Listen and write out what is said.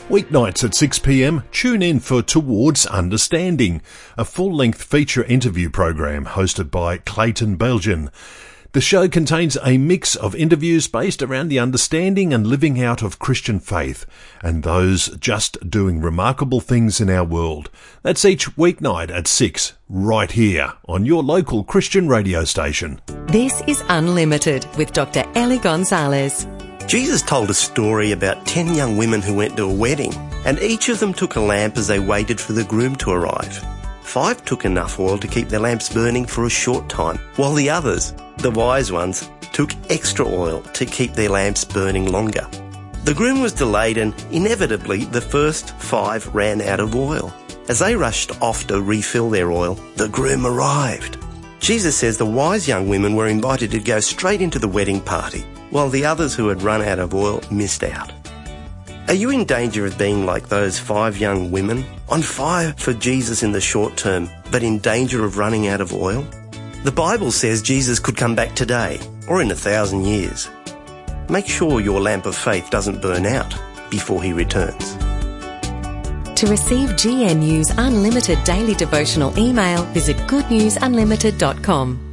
Weeknights at 6 p.m, tune in for Towards Understanding, a full-length feature interview program hosted by Clayton Belgian. The show contains a mix of interviews based around the understanding and living out of Christian faith, and those just doing remarkable things in our world. That's each weeknight at 6, right here on your local Christian radio station. This is Unlimited with Dr. Ellie Gonzalez. Jesus told a story about 10 young women who went to a wedding, and each of them took a lamp as they waited for the groom to arrive. 5 took enough oil to keep their lamps burning for a short time, while the others, the wise ones, took extra oil to keep their lamps burning longer. The groom was delayed and inevitably the first 5 ran out of oil. As they rushed off to refill their oil, the groom arrived. Jesus says the wise young women were invited to go straight into the wedding party, while the others who had run out of oil missed out. Are you in danger of being like those 5 young women, on fire for Jesus in the short term, but in danger of running out of oil? The Bible says Jesus could come back today, or in 1,000 years. Make sure your lamp of faith doesn't burn out before he returns. To receive GNU's Unlimited Daily Devotional email, visit goodnewsunlimited.com.